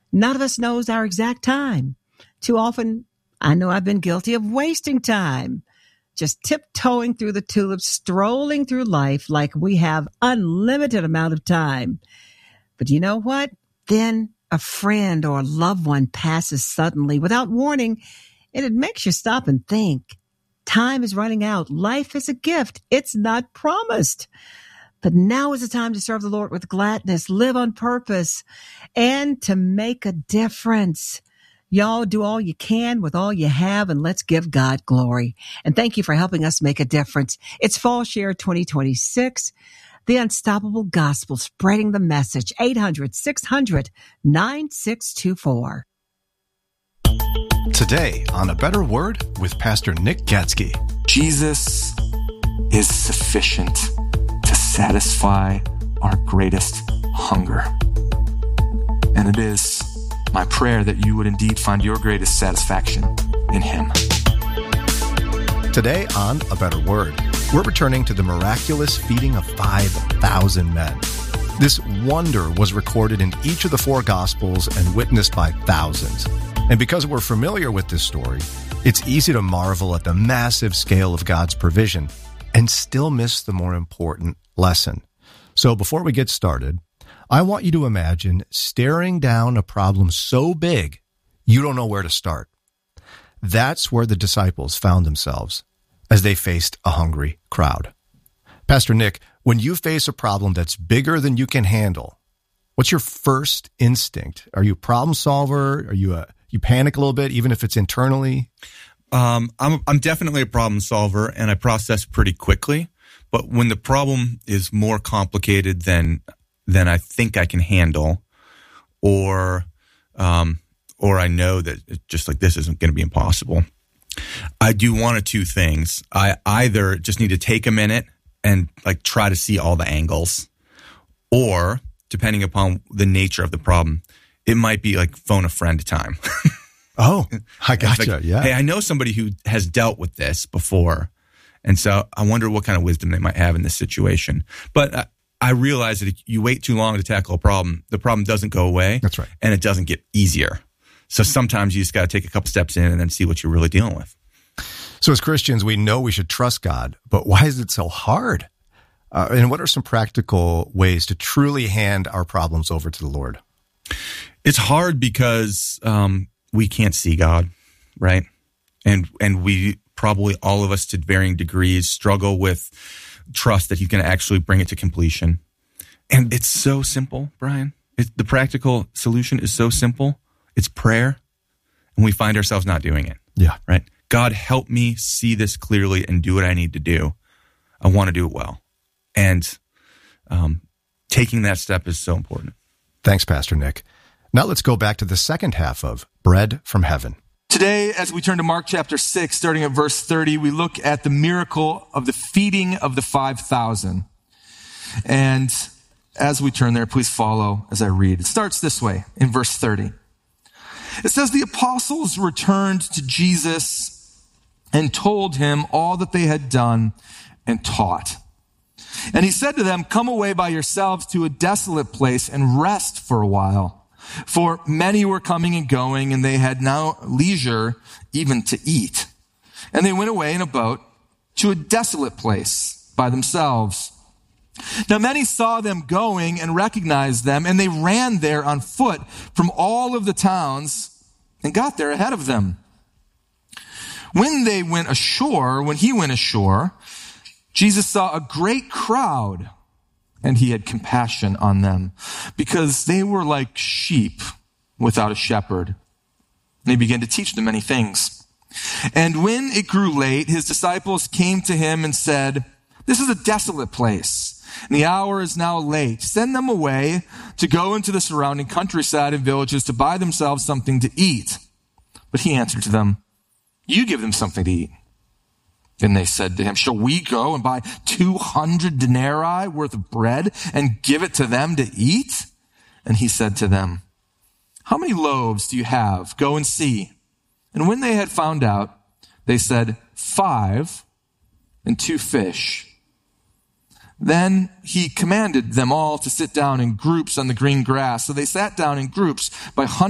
None of us knows our exact time. Too often, I know I've been guilty of wasting time, just tiptoeing through the tulips, strolling through life like we have unlimited amount of time. But you know what? Then a friend or a loved one passes suddenly without warning, and it makes you stop and think. Time is running out. Life is a gift. It's not promised. But now is the time to serve the Lord with gladness, live on purpose, and to make a difference. Y'all do all you can with all you have, and let's give God glory. And thank you for helping us make a difference. It's Fall Share 2026, the unstoppable gospel, spreading the message. 800-600-9624. Today on A Better Word with Pastor Nick Gatzke. Jesus is sufficient to satisfy our greatest hunger. And it is my prayer that you would indeed find your greatest satisfaction in Him. Today on A Better Word, we're returning to the miraculous feeding of 5,000 men. This wonder was recorded in each of the four Gospels and witnessed by thousands. And because we're familiar with this story, it's easy to marvel at the massive scale of God's provision and still miss the more important lesson. So before we get started, I want you to imagine staring down a problem so big you don't know where to start. That's where the disciples found themselves as they faced a hungry crowd. Pastor Nick, when you face a problem that's bigger than you can handle, what's your first instinct? Are you a problem solver? You panic a little bit, even if it's internally? I'm definitely a problem solver, and I process pretty quickly. But when the problem is more complicated than I think I can handle, or I know that it's just like this isn't going to be impossible, I do one of two things. I either just need to take a minute and like try to see all the angles, or depending upon the nature of the problem, it might be like phone a friend time. Oh, I gotcha. Like, yeah. Hey, I know somebody who has dealt with this before. And so I wonder what kind of wisdom they might have in this situation. But I realize that if you wait too long to tackle a problem, the problem doesn't go away. That's right. And it doesn't get easier. So sometimes you just got to take a couple steps in and then see what you're really dealing with. So as Christians, we know we should trust God, but why is it so hard? And what are some practical ways to truly hand our problems over to the Lord? It's hard because we can't see God, right? And we probably, all of us to varying degrees, struggle with trust that He's going to actually bring it to completion. And it's so simple, Brian. The practical solution is so simple. It's prayer, and we find ourselves not doing it. Yeah. Right? God, help me see this clearly and do what I need to do. I want to do it well. And taking that step is so important. Thanks, Pastor Nick. Now let's go back to the second half of Bread from Heaven. Today, as we turn to Mark chapter 6, starting at verse 30, we look at the miracle of the feeding of the 5,000. And as we turn there, please follow as I read. It starts this way in verse 30. It says, the apostles returned to Jesus and told him all that they had done and taught. And he said to them, come away by yourselves to a desolate place and rest for a while. For many were coming and going, and they had now leisure even to eat. And they went away in a boat to a desolate place by themselves. Now many saw them going and recognized them, and they ran there on foot from all of the towns and got there ahead of them. When he went ashore, Jesus saw a great crowd, and he had compassion on them because they were like sheep without a shepherd. And he began to teach them many things. And when it grew late, his disciples came to him and said, this is a desolate place, and the hour is now late. Send them away to go into the surrounding countryside and villages to buy themselves something to eat. But he answered to them, you give them something to eat. Then they said to him, shall we go and buy 200 denarii worth of bread and give it to them to eat? And he said to them, how many loaves do you have? Go and see. And when they had found out, they said, 5 and 2 fish. Then he commanded them all to sit down in groups on the green grass. So they sat down in groups by hundreds